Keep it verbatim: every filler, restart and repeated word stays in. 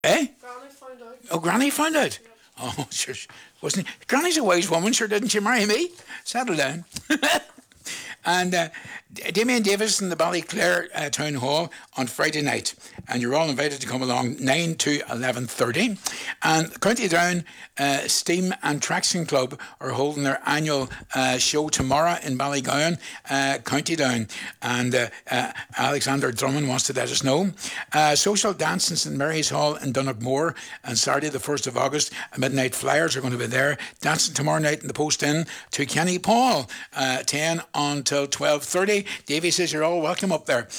Eh? Granny found out. Oh, Granny found out. Yep. Oh, sure. Wasn't he? Granny's a wise woman. Sure, didn't she marry me? Settle down. And uh, Damien Davis in the Ballyclare uh, Town Hall on Friday night, and you're all invited to come along nine to eleven thirty. And County Down uh, Steam and Traction Club are holding their annual uh, show tomorrow in Ballygowan, uh, County Down, and uh, uh, Alexander Drummond wants to let us know. Uh, social dance in St Mary's Hall in Donegal on Saturday the first of August. Midnight Flyers are going to be there dancing tomorrow night in the Post Inn to Kenny Paul, uh, ten until twelve thirty. Davy says you're all welcome up there.